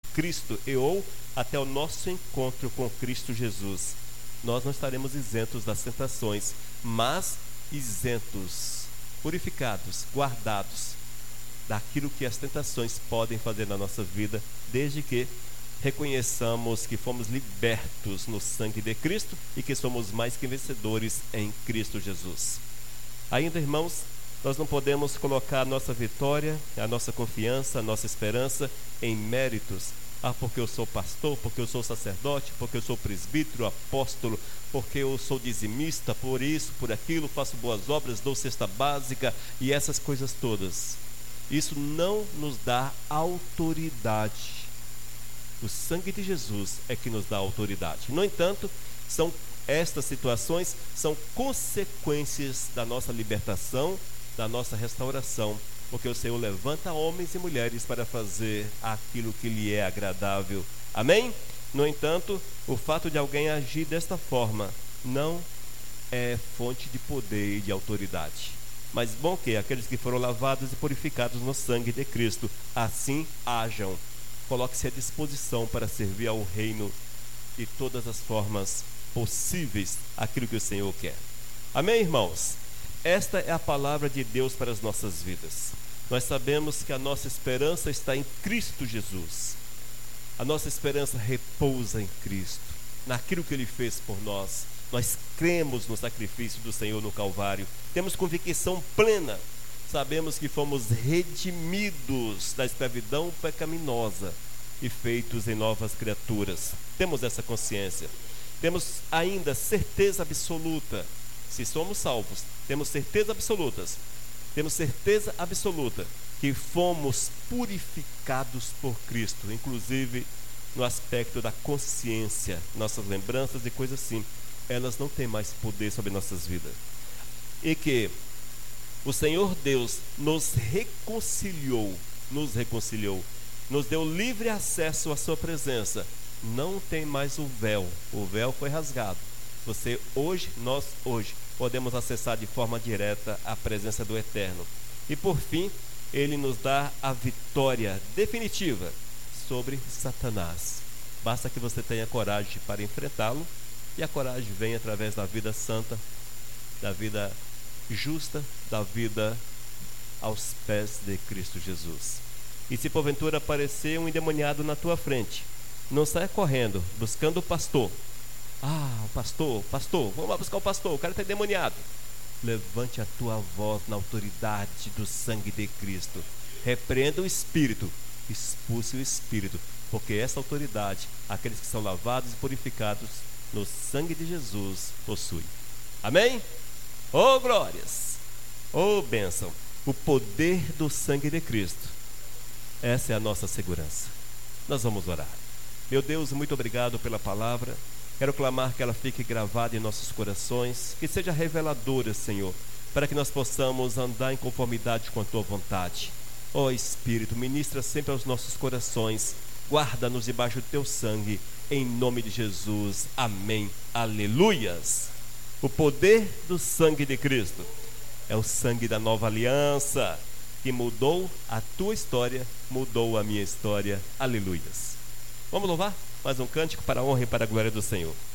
Cristo ou até o nosso encontro com Cristo Jesus, nós não estaremos isentos das tentações, mas isentos, purificados, guardados daquilo que as tentações podem fazer na nossa vida, desde que reconheçamos que fomos libertos no sangue de Cristo e que somos mais que vencedores em Cristo Jesus. Ainda, irmãos, nós não podemos colocar a nossa vitória, a nossa confiança, a nossa esperança em méritos. Porque eu sou pastor, porque eu sou sacerdote, porque eu sou presbítero, apóstolo, porque eu sou dizimista, por isso, por aquilo, faço boas obras, dou cesta básica e essas coisas todas. Isso não nos dá autoridade. O sangue de Jesus é que nos dá autoridade. No entanto, estas situações são consequências da nossa libertação, da nossa restauração, porque o Senhor levanta homens e mulheres para fazer aquilo que lhe é agradável. Amém? No entanto, o fato de alguém agir desta forma não é fonte de poder e de autoridade. Mas bom que aqueles que foram lavados e purificados no sangue de Cristo, assim hajam. Coloque-se à disposição para servir ao reino de todas as formas possíveis, aquilo que o Senhor quer. Amém, irmãos? Esta é a palavra de Deus para as nossas vidas. Nós sabemos que a nossa esperança está em Cristo Jesus. A nossa esperança repousa em Cristo, naquilo que Ele fez por nós. Nós cremos no sacrifício do Senhor no Calvário. Temos convicção plena. Sabemos que fomos redimidos da escravidão pecaminosa e feitos em novas criaturas. Temos essa consciência. Temos ainda certeza absoluta. Se somos salvos, temos certeza absoluta que fomos purificados por Cristo, inclusive no aspecto da consciência. Nossas lembranças e coisas assim, elas não têm mais poder sobre nossas vidas. E que o Senhor Deus nos reconciliou, nos deu livre acesso à sua presença. Não tem mais o véu foi rasgado. Nós hoje podemos acessar de forma direta a presença do Eterno. E por fim, Ele nos dá a vitória definitiva sobre Satanás. Basta que você tenha coragem para enfrentá-lo, e a coragem vem através da vida santa, da vida justa, da vida aos pés de Cristo Jesus. E se porventura aparecer um endemoniado na tua frente, não saia correndo buscando o pastor. O pastor, vamos lá buscar o pastor, o cara está endemoniado. Levante a tua voz na autoridade do sangue de Cristo. Repreenda o espírito, expulse o espírito, porque essa autoridade, aqueles que são lavados e purificados no sangue de Jesus possui. Amém? Oh glórias, oh bênção, o poder do sangue de Cristo. Essa é a nossa segurança. Nós vamos orar. Meu Deus, muito obrigado pela palavra. Quero clamar que ela fique gravada em nossos corações, que seja reveladora, Senhor, para que nós possamos andar em conformidade com a Tua vontade. Ó Espírito, ministra sempre aos nossos corações, guarda-nos debaixo do Teu sangue, em nome de Jesus. Amém. Aleluias. O poder do sangue de Cristo é o sangue da nova aliança, que mudou a tua história, mudou a minha história. Aleluias. Vamos louvar? Mais um cântico para a honra e para a glória do Senhor.